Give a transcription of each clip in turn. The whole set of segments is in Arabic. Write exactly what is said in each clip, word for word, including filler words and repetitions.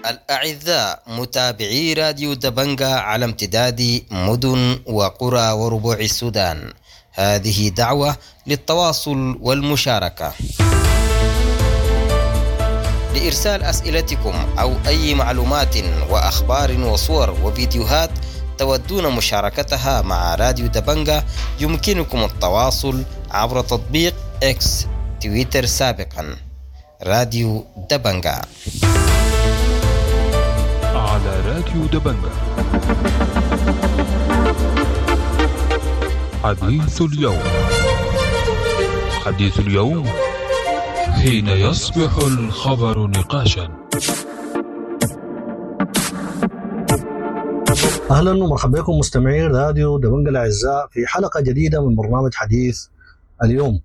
الأعزاء متابعي راديو دبنجة على امتداد مدن وقرى وربوع السودان، هذه دعوة للتواصل والمشاركة. لإرسال أسئلتكم أو أي معلومات وأخبار وصور وفيديوهات تودون مشاركتها مع راديو دبنجة، يمكنكم التواصل عبر تطبيق إكس تويتر سابقا راديو دبنجة. على راديو دبنجة حديث اليوم. حديث اليوم حين يصبح الخبر نقاشا. أهلا ومرحبا بكم مستمعين راديو دبنجة الأعزاء في حلقة جديدة من برنامج حديث اليوم.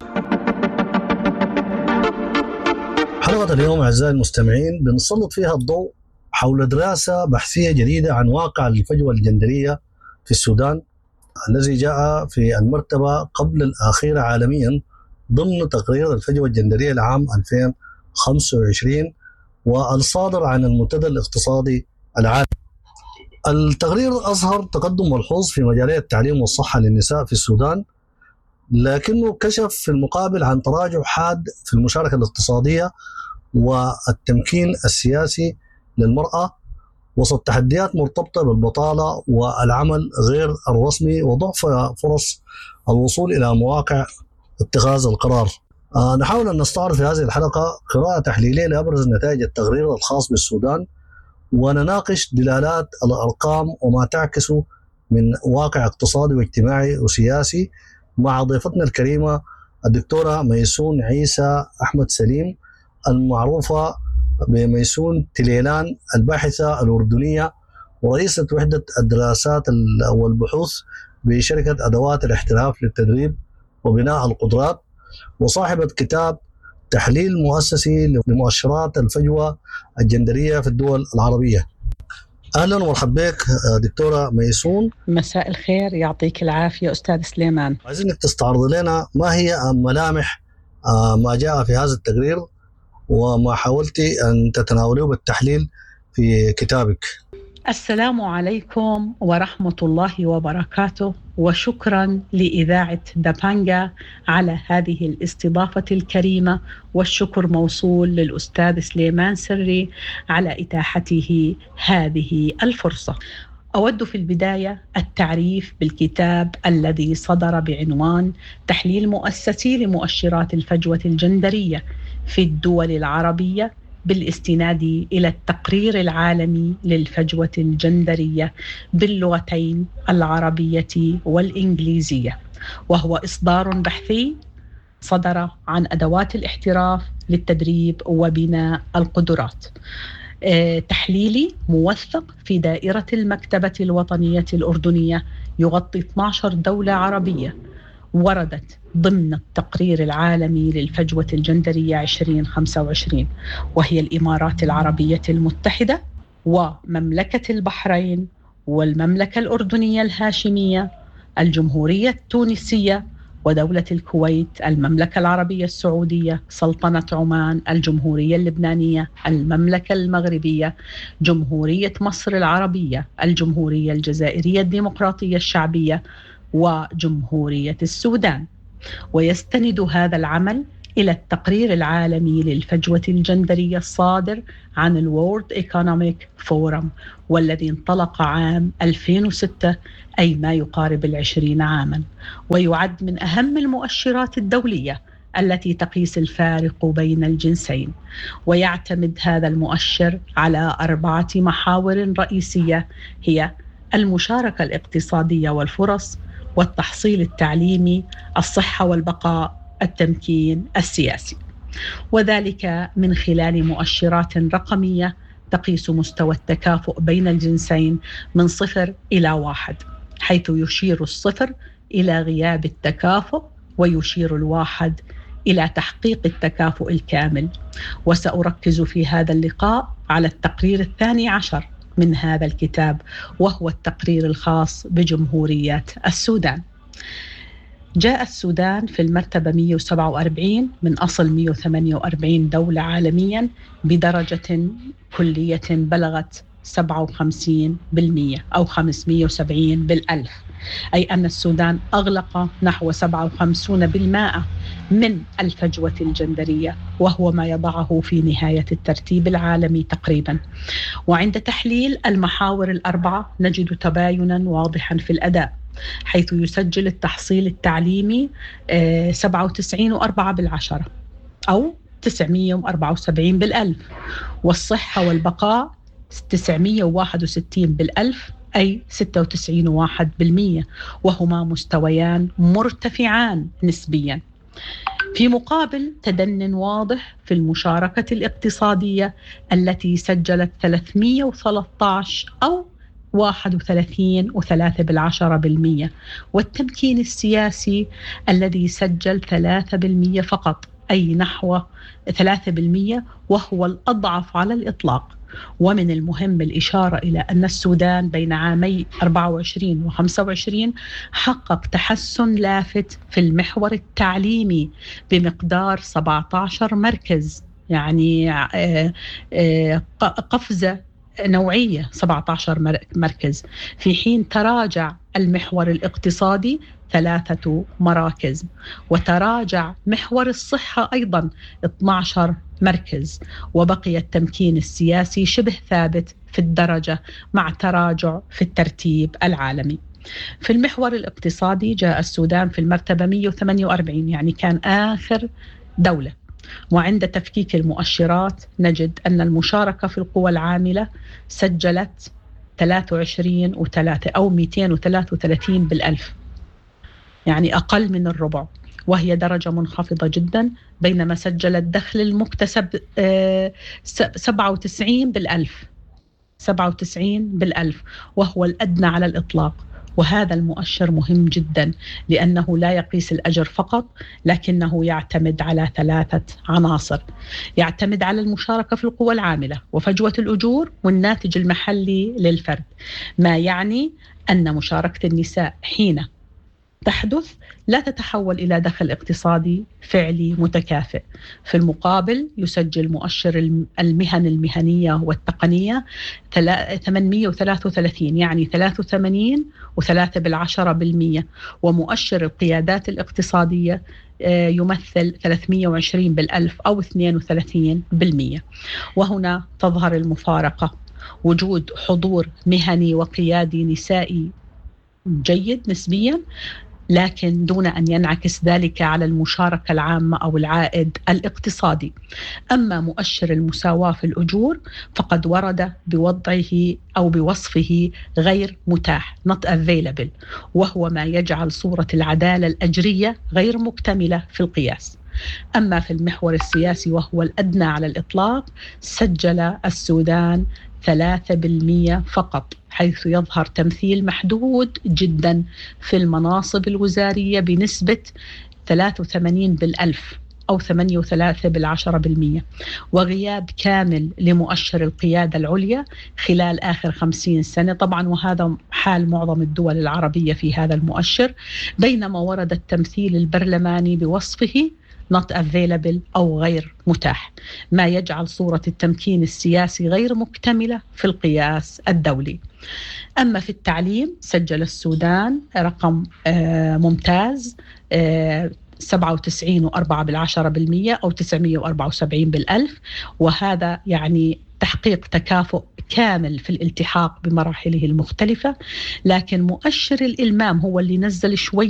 حلقة اليوم أعزائي المستمعين بنسلط فيها الضوء حول دراسة بحثية جديدة عن واقع الفجوة الجندرية في السودان، الذي جاء في المرتبة قبل الأخيرة عالميا ضمن تقرير الفجوة الجندرية لعام ألفين وخمسة وعشرين والصادر عن المنتدى الاقتصادي العالمي. التقرير أظهر تقدم ملحوظ في مجالي التعليم والصحة للنساء في السودان، لكنه كشف في المقابل عن تراجع حاد في المشاركة الاقتصادية والتمكين السياسي للمرأة وسط تحديات مرتبطة بالبطالة والعمل غير الرسمي وضعف فرص الوصول إلى مواقع اتخاذ القرار. آه نحاول أن نستعرض في هذه الحلقة قراءة تحليلية لأبرز نتائج التقرير الخاص بالسودان، ونناقش دلالات الأرقام وما تعكسه من واقع اقتصادي واجتماعي وسياسي مع ضيفتنا الكريمة الدكتورة ميسون عيسى أحمد سليم، المعروفة بميسون تليلان، الباحثة الأردنية ورئيسة وحدة الدراسات والبحوث بشركة أدوات الاحتراف للتدريب وبناء القدرات، وصاحبة كتاب تحليل مؤسسي لمؤشرات الفجوة الجندرية في الدول العربية. أهلا ومرحبا بك دكتورة ميسون. مساء الخير، يعطيك العافية أستاذ سليمان. عايزينك تستعرض لنا ما هي ملامح ما جاء في هذا التقرير وما حاولتي أن تتناوليه بالتحليل في كتابك. السلام عليكم ورحمة الله وبركاته، وشكرا لإذاعة دبنجة على هذه الاستضافة الكريمة، والشكر موصول للأستاذ سليمان سري على إتاحته هذه الفرصة. أود في البداية التعريف بالكتاب الذي صدر بعنوان تحليل مؤسسي لمؤشرات الفجوة الجندرية في الدول العربية بالاستناد إلى التقرير العالمي للفجوة الجندرية باللغتين العربية والإنجليزية، وهو إصدار بحثي صدر عن أدوات الاحتراف للتدريب وبناء القدرات. تحليلي موثق في دائرة المكتبة الوطنية الأردنية يغطي اثنتي عشرة دولة عربية وردت ضمن التقرير العالمي للفجوة الجندرية عشرين خمسة وعشرين، وهي الإمارات العربية المتحدة ومملكة البحرين والمملكة الأردنية الهاشمية، الجمهورية التونسية ودولة الكويت، المملكة العربية السعودية، سلطنة عمان، الجمهورية اللبنانية، المملكة المغربية، جمهورية مصر العربية، الجمهورية الجزائرية الديمقراطية الشعبية، وجمهورية السودان. ويستند هذا العمل إلى التقرير العالمي للفجوة الجندرية الصادر عن الورد ايكونوميك فورم، والذي انطلق عام ألفين وستة، أي ما يقارب العشرين عاما، ويعد من أهم المؤشرات الدولية التي تقيس الفارق بين الجنسين. ويعتمد هذا المؤشر على أربعة محاور رئيسية، هي المشاركة الاقتصادية والفرص، والتحصيل التعليمي، الصحة والبقاء، التمكين السياسي، وذلك من خلال مؤشرات رقمية تقيس مستوى التكافؤ بين الجنسين من صفر إلى واحد، حيث يشير الصفر إلى غياب التكافؤ ويشير الواحد إلى تحقيق التكافؤ الكامل. وسأركز في هذا اللقاء على التقرير الثاني عشر من هذا الكتاب، وهو التقرير الخاص بجمهورية السودان. جاء السودان في المرتبة مئة وسبعة وأربعين من أصل مئة وثمانية وأربعين دولة عالميا بدرجة كلية بلغت سبعة وخمسين بالمئة أو خمسمئة وسبعين بالألف، أي أن السودان أغلق نحو سبعة وخمسين بالمئة من الفجوة الجندرية، وهو ما يضعه في نهاية الترتيب العالمي تقريبا. وعند تحليل المحاور الأربعة نجد تباينا واضحا في الأداء، حيث يسجل التحصيل التعليمي سبعة وتسعين وأربعة بالعشرة أو تسعمئة وأربعة وسبعين بالألف، والصحة والبقاء تسعمئة وواحد وستين بالألف أي ستة وتسعين فاصلة واحد بالمئة، وهما مستويان مرتفعان نسبيا. في مقابل تدن واضح في المشاركة الاقتصادية التي سجلت ثلاثمئة وثلاثة عشر أو واحد وثلاثين وثلاثة بالعشرة بالمئة، والتمكين السياسي الذي سجل ثلاثة بالمئة فقط، أي نحو ثلاثة بالمئة، وهو الأضعف على الإطلاق. ومن المهم الإشارة إلى أن السودان بين عامي أربعة وعشرين وخمسة وعشرين حقق تحسن لافت في المحور التعليمي بمقدار سبعة عشر مركز، يعني قفزة نوعية سبعة عشر مركز، في حين تراجع المحور الاقتصادي ثلاثة مراكز، وتراجع محور الصحة أيضا اثني عشر مركز، وبقي التمكين السياسي شبه ثابت في الدرجة مع تراجع في الترتيب العالمي. في المحور الاقتصادي جاء السودان في المرتبة مئة وثمانية وأربعين، يعني كان آخر دولة. وعند تفكيك المؤشرات نجد أن المشاركة في القوى العاملة سجلت ثلاثة وعشرين وثلاثة أو مئتين وثلاثة وثلاثين بالألف، يعني أقل من الربع، وهي درجة منخفضة جدا، بينما سجل الدخل المكتسب سبعة وتسعين بالألف سبعة وتسعين بالألف، وهو الأدنى على الإطلاق. وهذا المؤشر مهم جدا لأنه لا يقيس الأجر فقط، لكنه يعتمد على ثلاثة عناصر. يعتمد على المشاركة في القوى العاملة وفجوة الأجور والناتج المحلي للفرد، ما يعني أن مشاركة النساء حين تحدث لا تتحول إلى دخل اقتصادي فعلي متكافئ. في المقابل يسجل مؤشر المهن المهنية والتقنية ثمانمئة وثلاثة وثلاثين، يعني ثلاثة وثمانين وثلاثة بالعشرة بالمئة، ومؤشر القيادات الاقتصادية يمثل ثلاثمئة وعشرين بالألف أو اثنين وثلاثين بالمئة. وهنا تظهر المفارقة، وجود حضور مهني وقيادي نسائي جيد نسبيا، لكن دون أن ينعكس ذلك على المشاركة العامة أو العائد الاقتصادي. أما مؤشر المساواة في الأجور فقد ورد بوضعه أو بوصفه غير متاح not available، وهو ما يجعل صورة العدالة الأجرية غير مكتملة في القياس. أما في المحور السياسي وهو الأدنى على الإطلاق سجل السودان ثلاثة بالمئة فقط، حيث يظهر تمثيل محدود جدا في المناصب الوزارية بنسبة ثلاثة وثمانين بالألف أو ثمانية وثلاثة بالعشرة بالمئة، وغياب كامل لمؤشر القيادة العليا خلال آخر خمسين سنة طبعا، وهذا حال معظم الدول العربية في هذا المؤشر، بينما ورد التمثيل البرلماني بوصفه not available أو غير متاح، ما يجعل صورة التمكين السياسي غير مكتملة في القياس الدولي. أما في التعليم سجل السودان رقم ممتاز سبعة وتسعين وأربعة بالعشرة بالمئة أو تسعمئة وأربعة وسبعين بالألف، وهذا يعني تحقيق تكافؤ كامل في الالتحاق بمراحله المختلفة. لكن مؤشر الإلمام هو اللي نزل شوي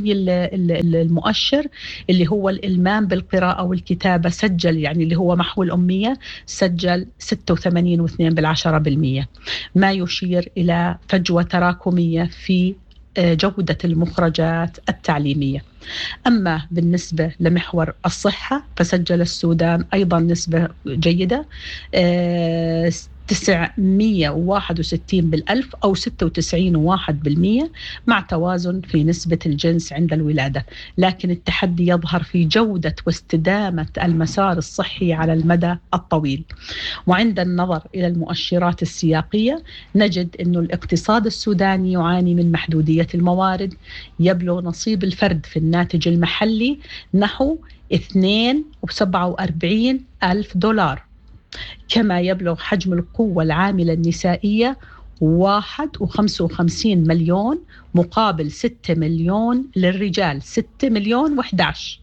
المؤشر، اللي هو الإلمام بالقراءة والكتابة، سجل يعني اللي هو محو الأمية سجل ستة وثمانين واثنين بالعشرة بالمئة، ما يشير إلى فجوة تراكمية في جودة المخرجات التعليمية. أما بالنسبة لمحور الصحة فسجل السودان أيضا نسبة جيدة تسعمية وواحد وستين بالألف أو ستة وتسعين فاصلة واحد بالمئة مع توازن في نسبة الجنس عند الولادة. لكن التحدي يظهر في جودة واستدامة المسار الصحي على المدى الطويل. وعند النظر إلى المؤشرات السياقية نجد أن الاقتصاد السوداني يعاني من محدودية الموارد. يبلغ نصيب الفرد في الناتج المحلي نحو اثنين وسبعة وأربعين ألف دولار، كما يبلغ حجم القوة العاملة النسائية واحد وخمسة وخمسين مليون مقابل ستة مليون للرجال، ستة مليون وإحدى عشر.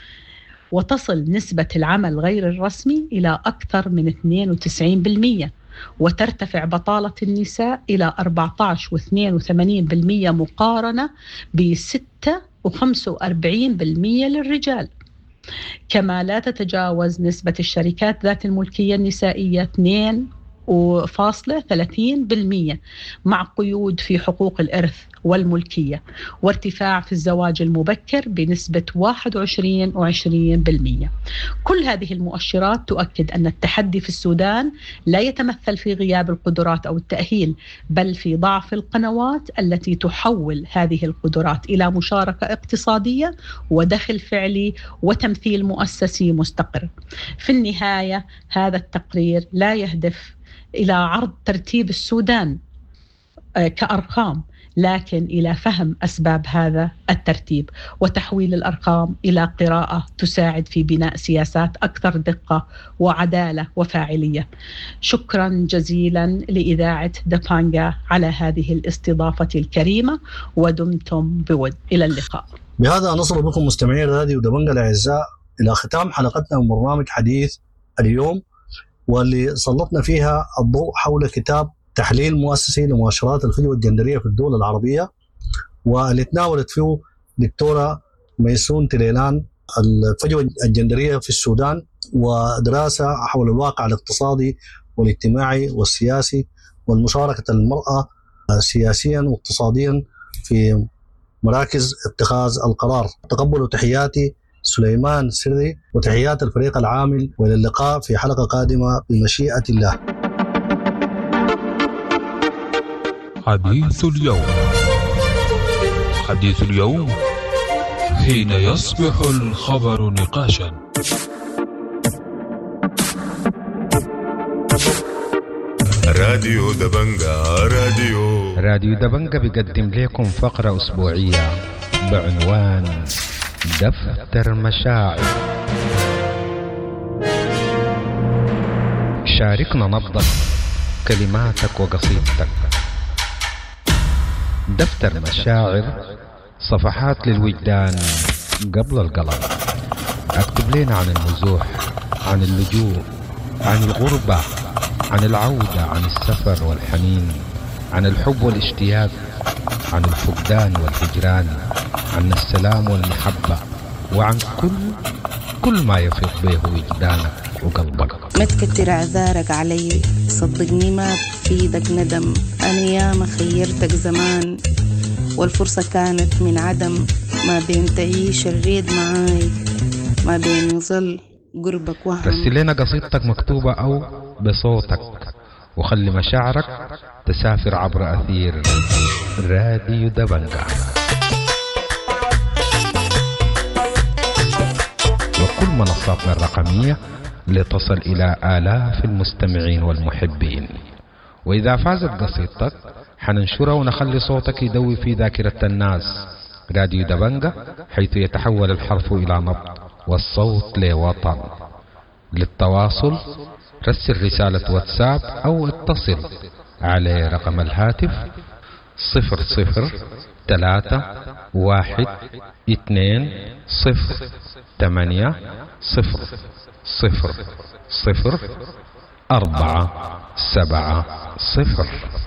وتصل نسبة العمل غير الرسمي إلى أكثر من اثنين وتسعين بالمئة، وترتفع بطالة النساء إلى أربعة عشر فاصلة اثنين وثمانين بالمئة مقارنة ب ستة فاصلة خمسة وأربعين بالمئة للرجال. كما لا تتجاوز نسبة الشركات ذات الملكية النسائية اثنين فاصلة ثلاثين بالمئة مع قيود في حقوق الإرث والملكية، وارتفاع في الزواج المبكر بنسبة واحد وعشرين فاصلة عشرين بالمئة. كل هذه المؤشرات تؤكد أن التحدي في السودان لا يتمثل في غياب القدرات أو التأهيل، بل في ضعف القنوات التي تحول هذه القدرات إلى مشاركة اقتصادية ودخل فعلي وتمثيل مؤسسي مستقر. في النهاية هذا التقرير لا يهدف إلى عرض ترتيب السودان كأرقام، لكن إلى فهم أسباب هذا الترتيب وتحويل الأرقام إلى قراءة تساعد في بناء سياسات أكثر دقة وعدالة وفاعلية. شكرا جزيلا لإذاعة دبانجا على هذه الاستضافة الكريمة، ودمتم بود. إلى اللقاء. بهذا نصل بكم مستمعي راديو دبنجا الأعزاء إلى ختام حلقتنا من برنامج حديث اليوم، واللي سلطنا فيها الضوء حول كتاب تحليل مؤسسي لمؤشرات الفجوة الجندرية في الدول العربية، واللي تناولت فيه دكتورة ميسون تليلان الفجوة الجندرية في السودان، ودراسة حول الواقع الاقتصادي والاجتماعي والسياسي والمشاركة المرأة سياسيا واقتصاديا في مراكز اتخاذ القرار. تقبلوا تحياتي سليمان سري وتحيات الفريق العامل، والى اللقاء في حلقة قادمة بمشيئة الله. حديث اليوم. حديث اليوم حين يصبح الخبر نقاشا. راديو دبنجا راديو راديو دبنجا بيقدم لكم فقرة أسبوعية بعنوان دفتر مشاعر. شاركنا نبضك، كلماتك وقصيدتك. دفتر مشاعر، صفحات للوجدان قبل القلم. اكتب لنا عن النزوح، عن اللجوء، عن الغربة، عن العودة، عن السفر والحنين، عن الحب والاشتياق، عن الفقدان والهجران، عن السلام والمحبة، وعن كل كل ما يفيض به وجدانك وقلبك. ما تكتر اعذارك علي، صدقني ما بفيدك ندم. انا ياما خيرتك زمان والفرصة كانت من عدم، ما بين تعيش الريد معاي، ما بين يظل قربك وهم. رسل لنا قصيدتك مكتوبة أو بصوتك، وخلي مشاعرك تسافر عبر أثير راديو دبنجا. وكل منصاتنا الرقمية لتصل إلى آلاف المستمعين والمحبين. وإذا فازت قصيدتك حننشرها ونخلي صوتك يدوي في ذاكرة الناس. راديو دبنجا، حيث يتحول الحرف إلى نبض والصوت لوطن. للتواصل رسل رسالة واتساب أو اتصل على رقم الهاتف صفر صفر ثلاثة واحد اثنين صفر ثمانية صفر صفر صفر أربعة سبعة صفر.